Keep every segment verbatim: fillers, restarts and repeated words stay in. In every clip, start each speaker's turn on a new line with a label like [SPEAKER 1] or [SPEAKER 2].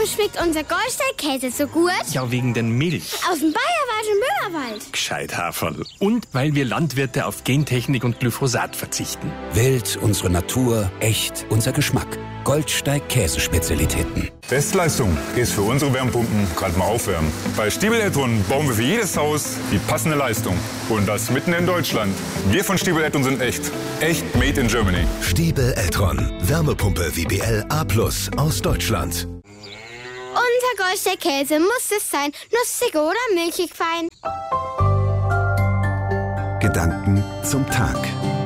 [SPEAKER 1] schmeckt unser Goldsteig-Käse so gut?
[SPEAKER 2] Ja, wegen den Milch.
[SPEAKER 1] Aus dem Bayerwald und Müllerwald.
[SPEAKER 2] Gescheit, Haferl. Und weil wir Landwirte auf Gentechnik und Glyphosat verzichten.
[SPEAKER 3] Wild, unsere Natur, echt, unser Geschmack. Goldsteig-Käsespezialitäten.
[SPEAKER 4] Bestleistung ist für unsere Wärmepumpen gerade mal aufwärmen. Bei Stiebel Eltron bauen wir für jedes Haus die passende Leistung. Und das mitten in Deutschland. Wir von Stiebel Eltron sind echt. Echt made in Germany.
[SPEAKER 5] Stiebel Eltron. Wärmepumpe W B L A plus aus Deutschland.
[SPEAKER 1] Unser Goldsteig-Käse muss es sein. Nussig oder milchig fein.
[SPEAKER 5] Gedanken zum Tag.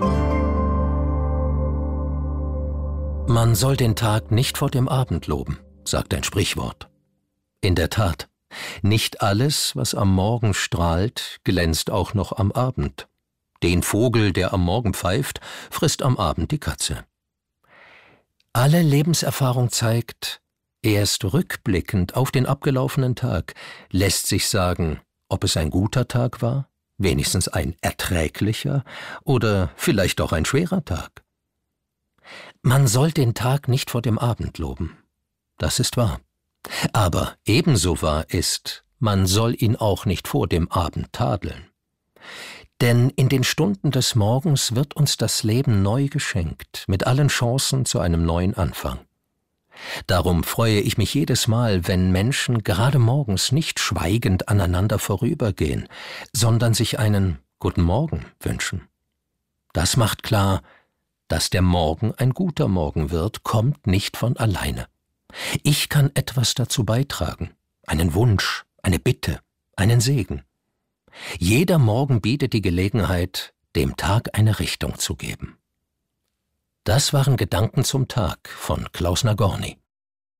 [SPEAKER 6] Man soll den Tag nicht vor dem Abend loben, sagt ein Sprichwort. In der Tat, nicht alles, was am Morgen strahlt, glänzt auch noch am Abend. Den Vogel, der am Morgen pfeift, frisst am Abend die Katze. Alle Lebenserfahrung zeigt, erst rückblickend auf den abgelaufenen Tag lässt sich sagen, ob es ein guter Tag war, wenigstens ein erträglicher oder vielleicht doch ein schwerer Tag. Man soll den Tag nicht vor dem Abend loben. Das ist wahr. Aber ebenso wahr ist, man soll ihn auch nicht vor dem Abend tadeln. Denn in den Stunden des Morgens wird uns das Leben neu geschenkt, mit allen Chancen zu einem neuen Anfang. Darum freue ich mich jedes Mal, wenn Menschen gerade morgens nicht schweigend aneinander vorübergehen, sondern sich einen Guten Morgen wünschen. Das macht klar, dass der Morgen ein guter Morgen wird, kommt nicht von alleine. Ich kann etwas dazu beitragen, einen Wunsch, eine Bitte, einen Segen. Jeder Morgen bietet die Gelegenheit, dem Tag eine Richtung zu geben. Das waren Gedanken zum Tag von Klaus Nagorny.